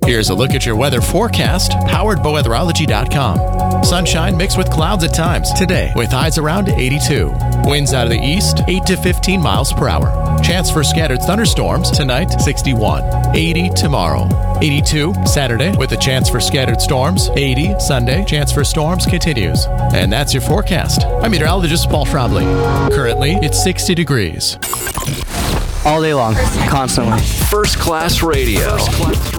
Here's a look at your weather forecast, powered by weatherology.com. Sunshine mixed with clouds at times today, with highs around 82. Winds out of the east, 8 to 15 miles per hour. Chance for scattered thunderstorms tonight, 61. 80 tomorrow. 82 Saturday, with a chance for scattered storms. 80 Sunday, chance for storms continues. And that's your forecast. I'm meteorologist Paul Schrabley. Currently, it's 60 degrees. All day long, constantly. First Class Radio.